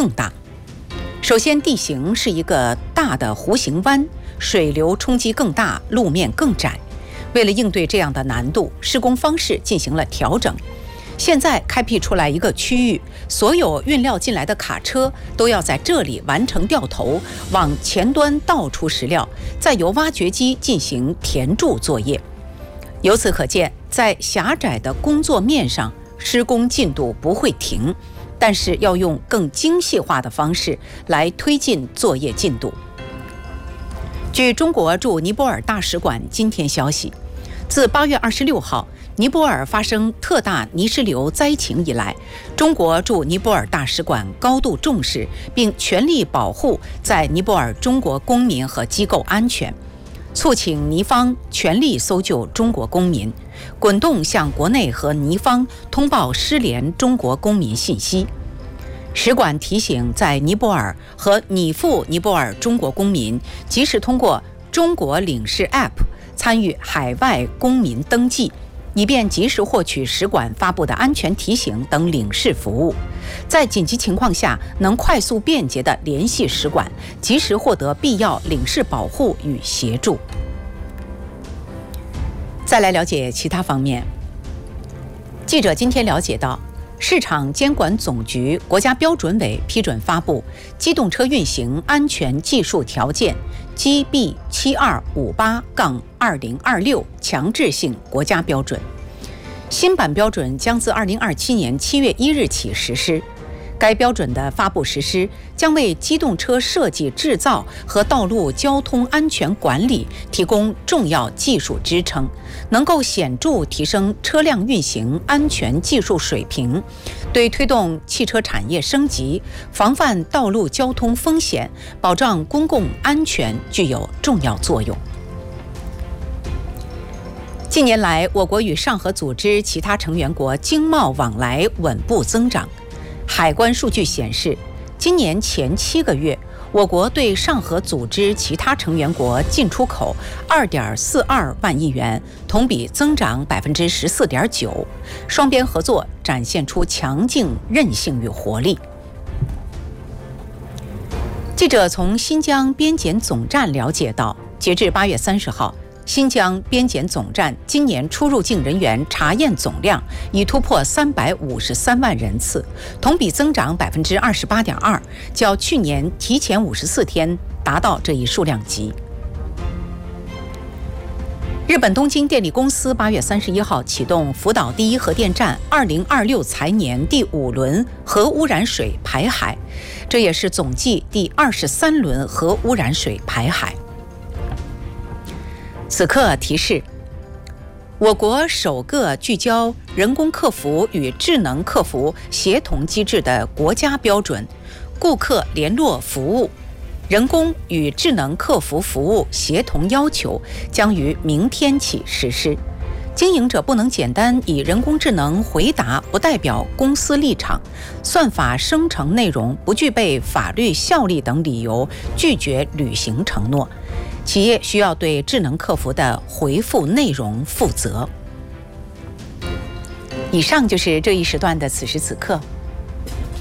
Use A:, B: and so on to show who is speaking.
A: 更大。首先，地形是一个大的弧形湾，水流冲击更大，路面更窄。为了应对这样的难度，施工方式进行了调整。现在开辟出来一个区域，所有运料进来的卡车都要在这里完成掉头，往前端倒出石料，再由挖掘机进行填筑作业。由此可见，在狭窄的工作面上，施工进度不会停，但是要用更精细化的方式来推进作业进度。据中国驻尼泊尔大使馆今天消息，自8月26号尼泊尔发生特大泥石流灾情以来，中国驻尼泊尔大使馆高度重视，并全力保护在尼泊尔中国公民和机构安全，促请尼方全力搜救中国公民，滚动向国内和尼方通报失联中国公民信息。使馆提醒在尼泊尔和拟赴尼泊尔中国公民，及时通过中国领事 App 参与海外公民登记，以便及时获取使馆发布的安全提醒等领事服务，在紧急情况下能快速便捷地联系使馆，及时获得必要领事保护与协助。再来了解其他方面。记者今天了解到，市场监管总局国家标准委批准发布机动车运行安全技术条件 GB7258-2026 强制性国家标准。新版标准将自2027年7月1日起实施。该标准的发布实施将为机动车设计制造和道路交通安全管理提供重要技术支撑，能够显著提升车辆运行安全技术水平，对推动汽车产业升级、防范道路交通风险、保障公共安全具有重要作用。近年来，我国与上合组织其他成员国经贸往来稳步增长。海关数据显示，今年前7个月，我国对上合组织其他成员国进出口2.42万亿元，同比增长14.9%，双边合作展现出强劲韧性与活力。记者从新疆边检总站了解到，截至8月30号，新疆边检总站今年出入境人员查验总量已突破353万人次，同比增长28.2%，较去年提前54天达到这一数量级。日本东京电力公司8月31号启动福岛第一核电站2026财年第5轮核污染水排海，这也是总计第23轮核污染水排海。此刻提示，我国首个聚焦人工客服与智能客服协同机制的国家标准——顾客联络服务人工与智能客服服务协同要求将于明天起实施。经营者不能简单以人工智能回答不代表公司立场、算法生成内容不具备法律效力等理由拒绝履行承诺。企业需要对智能客服的回复内容负责。以上就是这一时段的此时此刻，